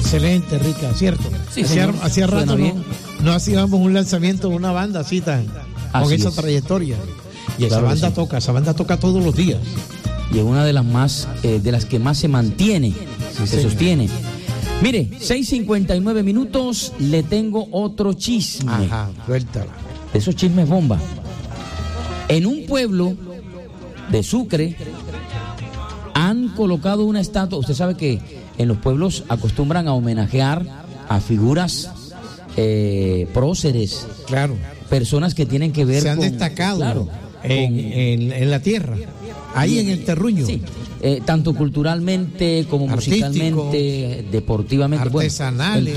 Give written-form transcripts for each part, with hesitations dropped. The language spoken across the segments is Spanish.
Excelente, Rica, ¿cierto? Sí, hacía rato no hacíamos un lanzamiento de una banda así con esa trayectoria. Y claro, esa banda toca todos los días. Y es una de las que más se mantiene, se sostiene. Mire, 6:59 minutos, le tengo otro chisme. Ajá, suéltala. Esos chismes bomba. En un pueblo de Sucre han colocado una estatua. Usted sabe que en los pueblos acostumbran a homenajear a figuras próceres. Claro. Personas que tienen que ver se han destacado, claro, en la tierra, ahí en el terruño. Sí. Tanto culturalmente como musicalmente, deportivamente, artesanales,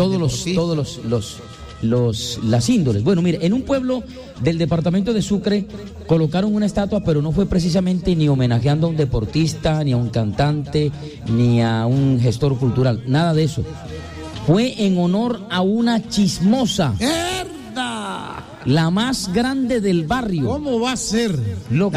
las índoles. Bueno, mire, en un pueblo del departamento de Sucre colocaron una estatua, pero no fue precisamente ni homenajeando a un deportista, ni a un cantante, ni a un gestor cultural, nada de eso. Fue en honor a una chismosa. ¡Herda! La más grande del barrio. ¿Cómo va a ser? Lo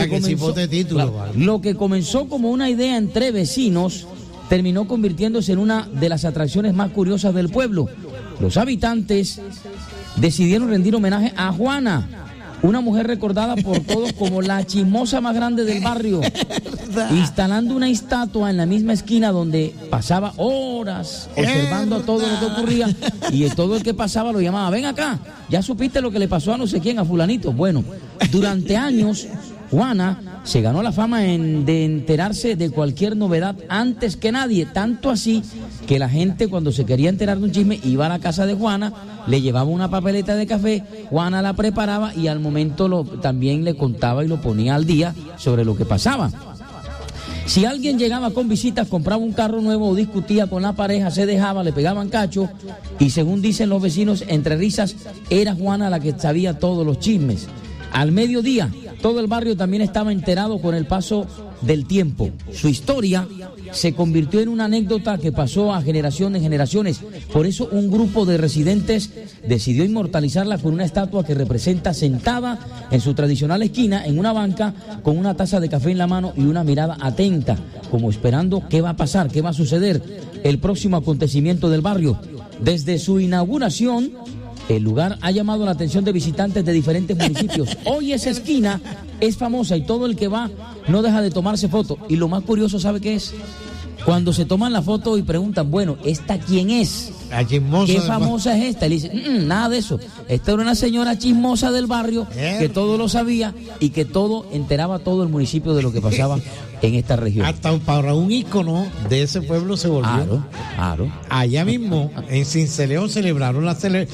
que comenzó como una idea entre vecinos terminó convirtiéndose en una de las atracciones más curiosas del pueblo. Los habitantes decidieron rendir homenaje a Juana, una mujer recordada por todos como la chismosa más grande del barrio, instalando una estatua en la misma esquina donde pasaba horas observando todo lo que ocurría, y todo el que pasaba lo llamaba: ven acá, ya supiste lo que le pasó a no sé quién, a fulanito. Bueno, durante años Juana se ganó la fama de enterarse de cualquier novedad antes que nadie, tanto así que la gente, cuando se quería enterar de un chisme, iba a la casa de Juana, le llevaba una papeleta de café, Juana la preparaba y al momento también le contaba y lo ponía al día sobre lo que pasaba. Si alguien llegaba con visitas, compraba un carro nuevo o discutía con la pareja, se dejaba, le pegaban cacho, y según dicen los vecinos, entre risas, era Juana la que sabía todos los chismes. Al mediodía, todo el barrio también estaba enterado con el paso del tiempo. Su historia se convirtió en una anécdota que pasó a generación en generaciones. Por eso un grupo de residentes decidió inmortalizarla con una estatua que representa sentada en su tradicional esquina, en una banca, con una taza de café en la mano y una mirada atenta, como esperando qué va a pasar, qué va a suceder, el próximo acontecimiento del barrio. Desde su inauguración, el lugar ha llamado la atención de visitantes de diferentes municipios. Hoy esa esquina es famosa y todo el que va no deja de tomarse fotos. Y lo más curioso, ¿sabe qué es? Cuando se toman la foto y preguntan, bueno, ¿esta quién es? La chismosa. ¿Qué famosa es esta? Y le dicen, nada de eso. Esta era una señora chismosa del barrio que todo lo sabía y que todo enteraba a todo el municipio de lo que pasaba en esta región. Hasta para un ícono de ese pueblo se volvió. Claro. Allá mismo, en Cincelejo, celebraron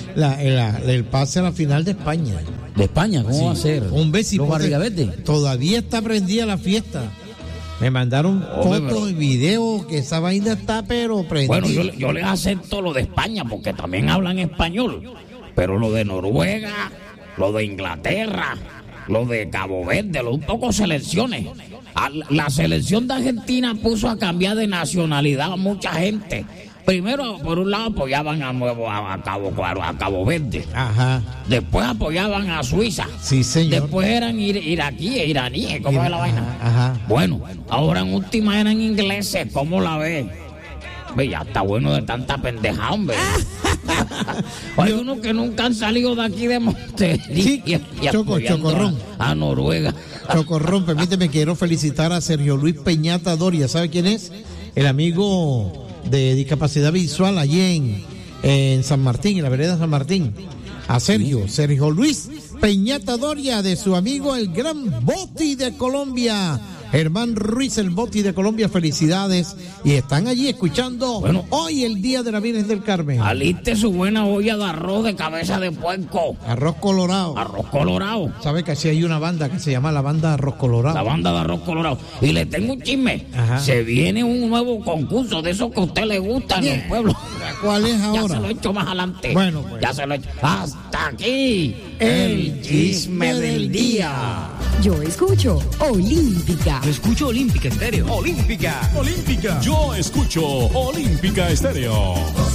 el pase a la final de España. ¿De España? ¿Cómo va a ser? Un besito. ¿Los Barrigavetes? Todavía está prendida la fiesta. Me mandaron fotos y videos que esa vaina está pero prendida. Bueno, yo les acepto lo de España porque también hablan español. Pero lo de Noruega, lo de Inglaterra, lo de Cabo Verde, un poco selecciones. La selección de Argentina puso a cambiar de nacionalidad a mucha gente. Primero, por un lado, apoyaban a Cabo Verde. Ajá. Después apoyaban a Suiza. Sí, señor. Después eran iraquíes, iraníes. ¿Cómo es la vaina? Ajá. Bueno, ahora en última eran ingleses. ¿Cómo la ves? Ya está bueno de tanta pendejada, hombre. Hay unos que nunca han salido de aquí de Montería. Sí, Chocorrón. A Noruega. Chocorrón, permíteme, quiero felicitar a Sergio Luis Peñata Doria. ¿Sabe quién es? El amigo de discapacidad visual allí en San Martín, en la vereda San Martín. A Sergio Luis Peñata Doria, de su amigo el gran Boti de Colombia, Germán Ruiz, el Boti de Colombia. Felicidades, y están allí escuchando hoy el Día de la Virgen del Carmen. Aliste su buena olla de arroz de cabeza de puerco. Arroz colorado. ¿Sabe que así hay una banda que se llama la banda Arroz Colorado? La banda de Arroz Colorado. Y le tengo un chisme. Ajá. Se viene un nuevo concurso de esos que a usted le gustan en el pueblo. ¿Cuál es ahora? Ya se lo he hecho más adelante. Bueno, pues. Ya se lo he hecho. Hasta aquí el chisme del día. Yo escucho Olímpica. Yo escucho Olímpica Estéreo. Olímpica. Yo escucho Olímpica Estéreo.